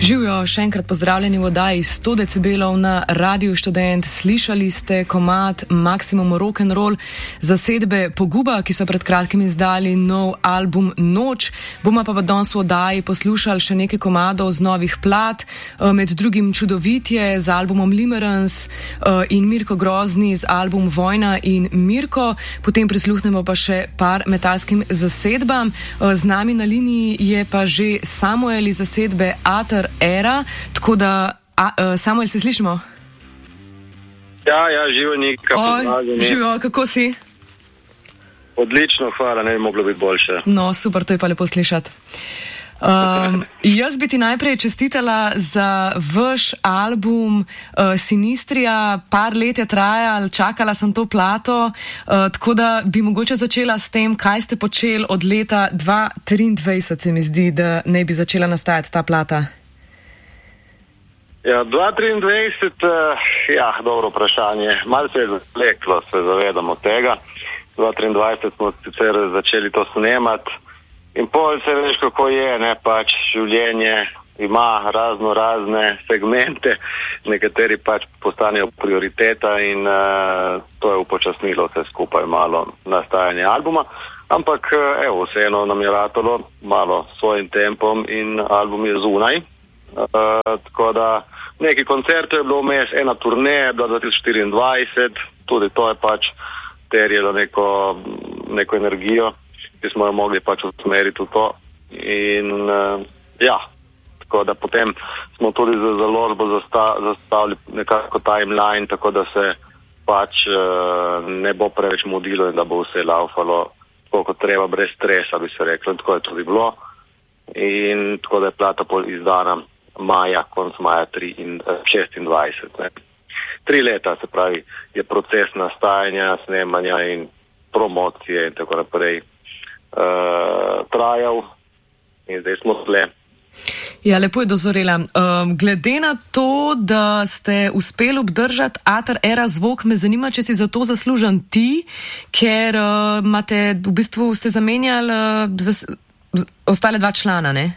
Živijo, še enkrat pozdravljeni v oddaji 100 decibelov na Radiu Študent. Slišali ste komad Maximum Rock'n'Roll zasedbe Poguba, ki so pred kratkim izdali nov album Noč. Bomo pa danes v oddaji poslušali še nekaj komadov z novih plat, med drugim Čudovitje z albumom Limerence in Mirko Grozni z album Vojna in Mirko. Potem prisluhnemo pa še par metalskim zasedbam. Z nami na liniji je pa že Samuel iz zasedbe Atar Era, tako da, Samuel, se slišimo? Ja, živo Nika. Živo, kako si? Odlično, hvala, ne bi moglo biti boljše. No, super, to je pa lepo slišati. Jaz bi ti najprej čestitala za vaš album Sinistrija. Par let je trajal, čakala sem to plato, tako da bi mogoče začela s tem, kaj ste počeli od leta 2023, se mi zdi, da ne bi začela nastajati ta plata. Ja, 2023, dobro vprašanje. Malo se je zavleklo, se zavedamo tega. 2023 smo sicer začeli to snemati in pol se veš, kako je, ne, pač življenje ima razne segmente, nekateri pač postanejo prioriteta in to je upočasnilo vse skupaj malo nastajanje albuma. Ampak vseeno nam je ratalo malo svojim tempom in album je zunaj. Tako da neki koncertov je bilo vmes, ena turneja do 2024, tudi to je pač terjelo neko energijo, ki smo jo mogli pač usmeriti v to. In tako da potem smo tudi za založbo zastavili nekako timeline, tako da se pač ne bo preveč mudilo in da bo vse laufalo tako kot treba, brez stresa, bi se reklo, in tako je tudi bilo. In tako da je plata izdana konc maja 26. Ne. 3 leta, se pravi, je proces nastajanja, snemanja in promocije in tako naprej trajal in zdaj smo tle. Ja, lepo je dozorela. Glede na to, da ste uspeli obdržati Atar Era zvok, me zanima, če si za to zaslužen ti, ker imate, v bistvu ste zamenjali ostale 2 člana, ne?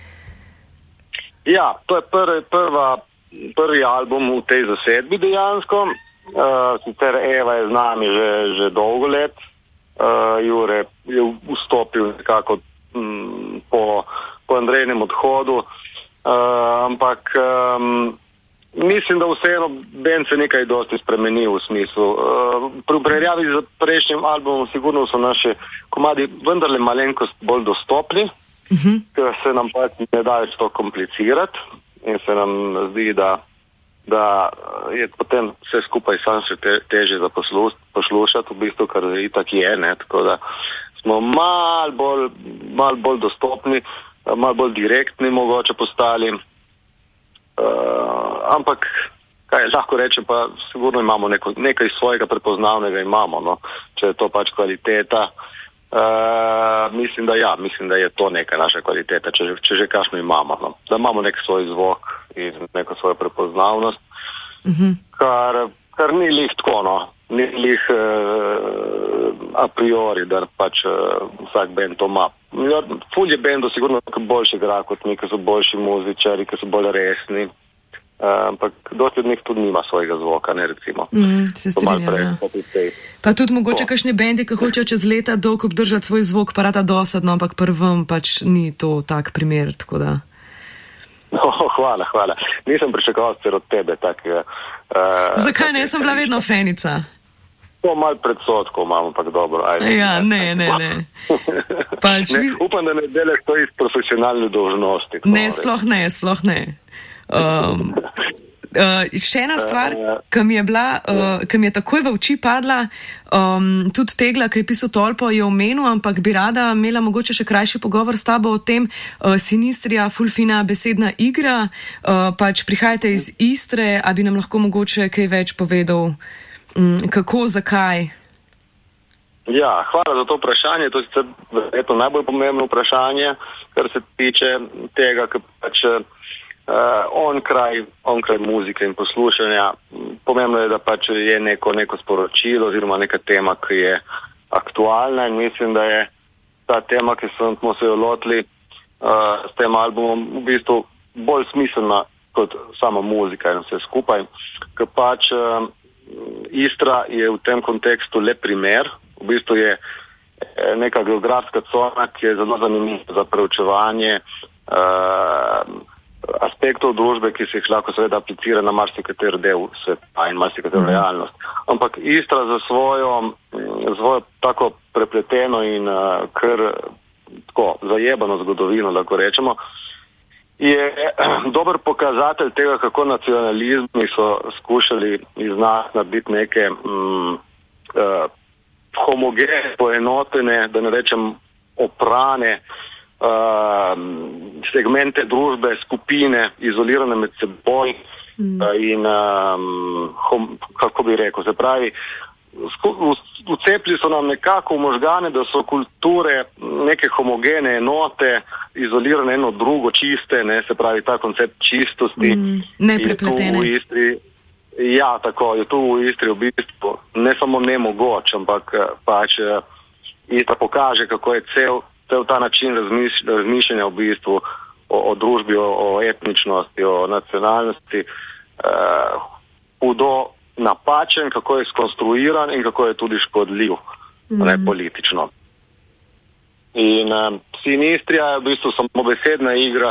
Ja, to je prvi album v tej zasedbi dejansko. Sicer Eva je z nami že dolgo let. Jure je vstopil nekako po Andrejnem odhodu. Ampak mislim, da vseeno band se nekaj dosti spremenil v smislu. Pri primerjavi z prejšnjim albumom sigurno so naši komadi vendarle malenkost bolj dostopni. Ker se nam pač ne da več to komplicirati in se nam zdi, da je potem vse skupaj sam še teže za poslušati, v bistvu, kar itak je, ne, tako da smo mal bolj dostopni, mal bolj direktni mogoče postali, ampak kaj lahko rečem, pa sigurno imamo nekaj svojega prepoznavnega imamo, no, če je to pač kvaliteta. Mislim, da je to neka naša kvaliteta, če že kakšno imamo, no. Da imamo nek svoj zvok in neko svojo prepoznavnost, kar ni lih tako, no. Ni lih a priori, da pač vsak band to ima. Ful je bendov sigurno boljši igra kot mi, ki so boljši muzičari, ki so bolj resni. Ampak dosti od njih tudi nima svojega zvoka, ne, recimo. Se strinjam, Pa tudi mogoče kakšne bendi, ki hočejo čez leta dolgo obdržati svoj zvok, pa rata dosadno, ampak prvem pač ni to tak primer, tako da. Hvala. Nisem pričakoval od tebe takega. Zakaj ne? Sem bila vedno fenica. To malo predsodkov imamo, ampak dobro. Ajde, ja, ne. Pač, upam, da ne delaš to iz profesionalne dolžnosti. Ne, sploh ne. Še ena stvar, ki mi je takoj v oči padla, tudi Tegla, ki je pisal Tolpo, je omenil, ampak bi rada imela mogoče še krajši pogovor s tabo o tem. Sinistrija, ful fina besedna igra, pač prihajate iz Istre, a bi nam lahko mogoče kaj več povedal, kako, zakaj? Ja, hvala za to vprašanje, to je najbolj pomembno vprašanje, kar se tiče tega, ker pač onkraj muzike in poslušanja. Pomembno je, da pač je neko sporočilo oziroma neka tema, ki je aktualna in mislim, da je ta tema, ki smo se jo lotili s tem albumom, v bistvu bolj smiselna kot sama muzika in vse skupaj, ker pač Istra je v tem kontekstu le primer, v bistvu je neka geografska cona, ki je zelo zanimiva za preučevanje aspektov družbe, ki se jih lahko seveda aplicira na marsikateri del sveta in marsikatero realnost. Ampak Istra za svojo tako prepleteno in kar tako zajebano zgodovino, lahko rečemo, je dober pokazatelj tega, kako nacionalizmi so skušali iz nas narediti neke homogene, poenotene, da ne rečem oprane segmente družbe, skupine, izolirane med seboj in kako bi rekel, se pravi, vcepili so nam nekako v možgane, da so kulture neke homogene enote, izolirane eno drugo, čiste, ne, se pravi ta koncept čistosti. Neprepletene. Ja, tako je tu v Istri v bistvu ne samo nemogoč, ampak pač Istra pokaže, kako je cel ta način razmišljanja v bistvu o družbi, o etničnosti, o nacionalnosti hudo napačen, kako je skonstruiran in kako je tudi škodljiv, ne politično. In Sinistrija je v bistvu samo besedna igra,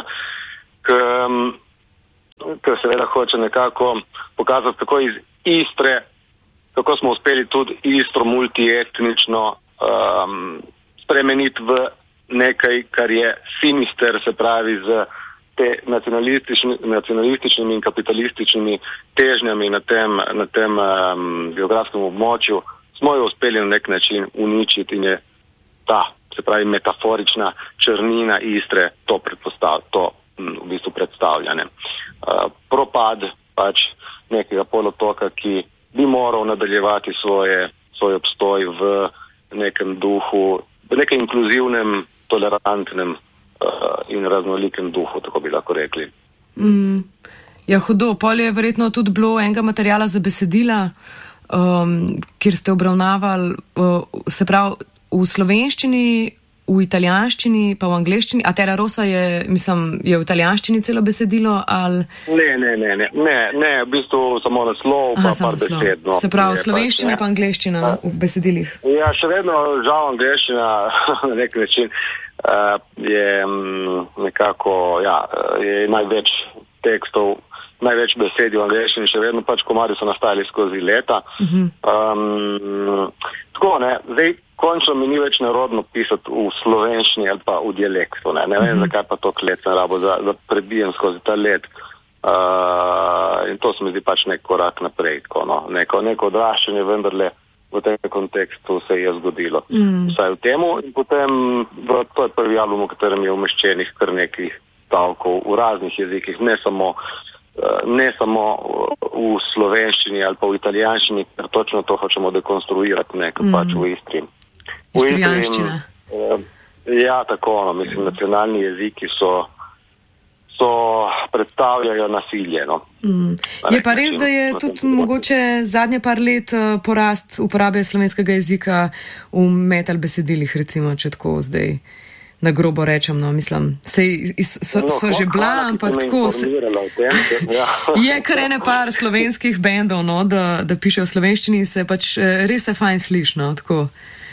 ki seveda hoče nekako pokazati, kako iz Istre, kako smo uspeli tudi Istro multietnično spremeniti v nekaj, kar je sinister, se pravi z te nacionalističnimi in kapitalističnimi težnjami na tem geografskem območju, smo jo uspeli na nek način uničiti in je ta, se pravi metaforična črnina Istre to v bistvu predstavljanje. Propad pač nekega polotoka, ki bi moral nadaljevati svoj obstoj v nekem duhu, v nekem inkluzivnem, tolerantnem in raznolikem duhu, tako bi lahko rekli. Ja, hudo. Pol je verjetno tudi bilo enega materijala za besedila, kjer ste obravnavali, se pravi, v slovenščini, v italijanščini, pa v angleščini. A Terra Rosa je v italijanščini celo besedilo, ali... Ne, v bistvu samo naslov, pa par besed. No. Se pravi, slovenščina pa angleščina v besedilih. Ja, še vedno žal angleščina na nek način je nekako, je največ tekstov, največ besedi v angleščini, še vedno pač komadi so nastali skozi leta. Tako, ne, zdaj končno mi ni več narodno pisati v slovenščini ali pa v dialektu, ne vem, zakaj pa to let sem rabo, da prebijem skozi ta let. In to se mi zdi pač nek korak naprej, tako, no, neko odraščanje vendarle v tem kontekstu se je zgodilo. Vsaj v temu in potem to je prvi album, v katerem je umeščenih kar nekih stavkov v raznih jezikih, ne samo v slovenščini ali pa v italijanščini, ker točno to hočemo dekonstruirati nekaj pač v Istri. Istrijanščina. Ja, tako, no, mislim, nacionalni jeziki predstavljajo nasilje, no. Je pa res, da je tudi mogoče zadnje par let porast uporabe slovenskega jezika v metal besedilih, recimo, če tako zdaj na grobo rečem, no, mislim, so že bila, ampak tako je kar ene par slovenskih bendov, no, da pišejo v slovenščini in se pač res se fajn sliši, no, tako.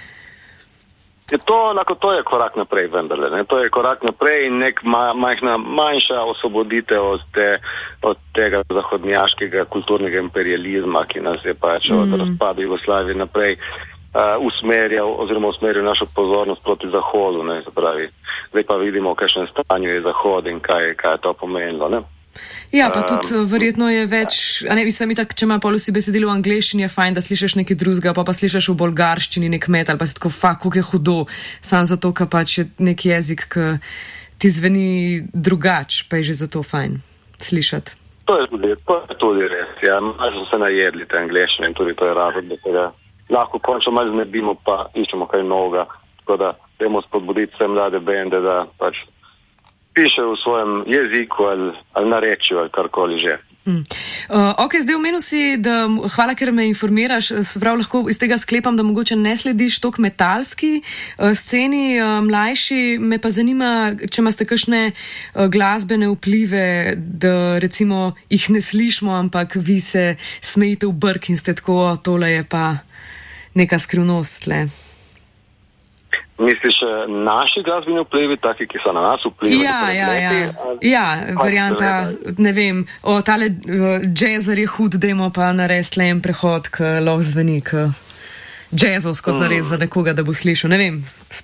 To je korak naprej vendarle, ne? To je korak naprej in nek manjša osvoboditev od tega zahodnjaškega kulturnega imperializma, ki nas je pač od razpada Jugoslavije naprej usmerjal našo pozornost proti zahodu, ne, se pravi. Zdaj pa vidimo, v kakšnem stanju je zahod in kaj je to pomenilo, ne. Ja, pa tudi verjetno je več, mislim, če ima pol vsi besedilo v angleščini, je fajn, da slišiš nekaj drugega, pa slišiš v bolgarščini nek metal, pa si tako, kako je hudo, sam zato, ker pač je nek jezik, ki ti zveni drugač, pa je že zato fajn slišati. To je tudi res, ja, malo so se najedli te angleščine in tudi to je razlog, da se ga lahko končno malo znebimo, pa iščemo kaj novega, tako da dajmo spodbuditi vse mlade bende, da pač piše v svojem jeziku ali narečju ali karkoli že. Ok, zdaj omenil si, da hvala, ker me informiraš, prav lahko iz tega sklepam, da mogoče ne slediš tok metalski sceni, mlajši, me pa zanima, če imate kakšne glasbene vplive, da recimo jih ne slišimo, ampak vi se smejite v brk in ste tako, tole je pa neka skrivnost tle. Misliš, naši glasbeni vplivi, taki, ki so na nas vplivali? Ja, varianta, ne vem, tale džezar je hud, dajmo pa narediti le en prehod, ki lahko zveni, džezovsko zares za nekoga, da bo slišal, ne vem.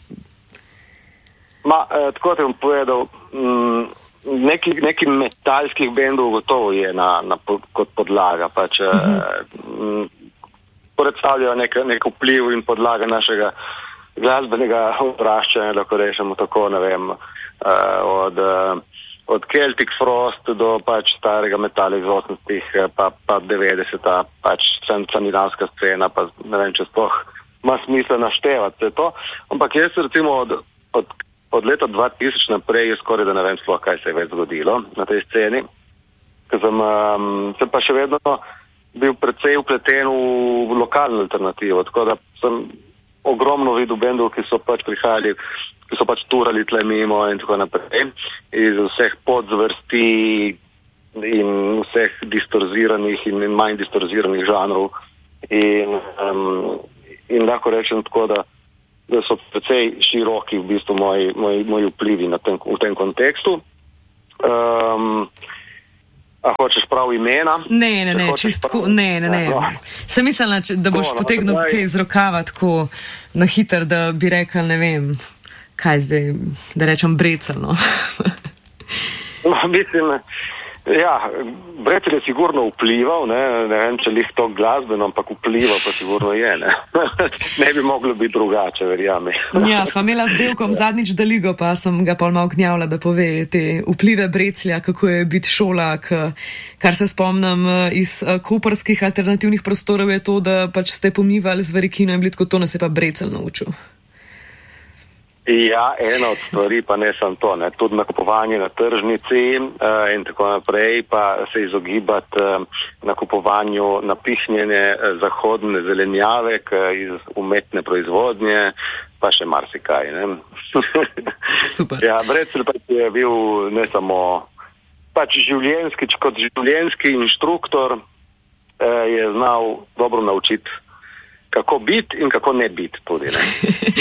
Tako te bom povedal, neki metalskih bendov gotovo je kot podlaga, pač predstavljajo nek vpliv in podlaga našega glasbenega odraščanja, lahko rečemo tako, ne vem, od Celtic Frost do pač starega metala iz 80-ih, pa 90-ta, pač skandinavska scena, pa ne vem, če sploh ima smisla naštevati vse to. Ampak jaz recimo od leta 2000 naprej je skoraj, da ne vem sploh, kaj se je več zgodilo na tej sceni, ker sem pa še vedno bil precej vpleten v lokalno alternativo, tako da sem ogromno videl bendov, ki so pač prihajali, ki so pač turali tle mimo in tako naprej, iz vseh podzvrsti in vseh distorziranih in manj distorziranih žanrov in lahko rečem tako, da so precej široki v bistvu moji vplivi v tem kontekstu. A hočeš prav imena? Ne, čistko, ne. Sem mislila, da boš potegnil kaj iz rokava tako na hiter, da bi rekel, ne vem, kaj zdaj, da rečem brecelno. Mislim, Brecelj je sigurno vplival, ne vem, če lih to glasbeno, ampak vplival pa sigurno je, ne. Ne bi moglo biti drugače, verjame. Ja, sva imela z Belkom zadnjič Daligo, pa sem ga pol malo gnjavila, da pove te vplive Brecelja, kako je biti šola, kar se spomnim iz koprskih alternativnih prostorov je to, da pač ste pomivali z varikino in bili tako, to nas je pa Brecelj naučil. Ja, ena od stvari, pa ne samo to, ne, tudi nakupovanje na tržnici in tako naprej, pa se izogibati nakupovanju napihnjene zahodne zelenjave iz umetne proizvodnje, pa še marsikaj, ne. Super. Ja, Brecelj pa je bil ne samo pač kot življenjski inštruktor, je znal dobro naučiti, kako biti in kako ne biti tudi, ne.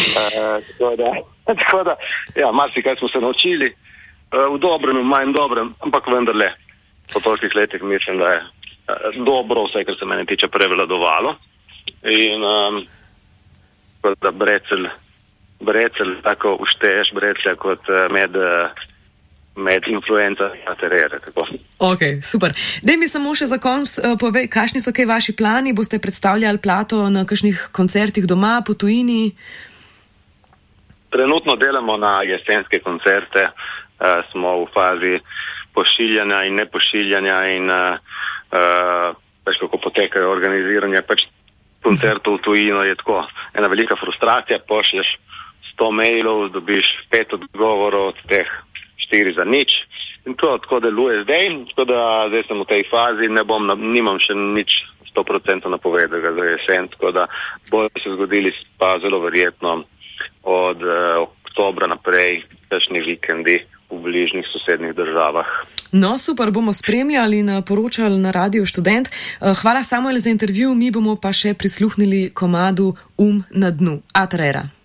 Tako da, ja, marsikaj smo se naučili, v dobrem in manj dobrem, ampak vendarle, po tolikih letih mislim, da je dobro vse, kar se mene tiče, prevladovalo. In da Brecelj, tako ušteješ Brecelja kot med influenca terere, tako. Ok, super. Daj mi samo še za konc povej, kakšni so kaj vaši plani? Boste predstavljali Plato na kakšnih koncertih doma, po tujini? Trenutno delamo na jesenske koncerte, smo v fazi pošiljanja in nepošiljanja in pač kako potekajo organiziranje pač koncertov v tujino, je tako ena velika frustracija, pošlješ 100 mailov, dobiš 5 odgovorov, od teh 4 za nič in to tako deluje zdaj, tako da zdaj sem v tej fazi, nimam še nič 100% napovedega za jesen, tako da bojo se zgodili pa zelo verjetno od oktobra naprej, kakšni vikendi v bližnjih sosednjih državah. No, super, bomo spremljali in poročali na Radiu Študent. Hvala, Samuel, za intervju, mi bomo pa še prisluhnili komadu na dnu. Atrera.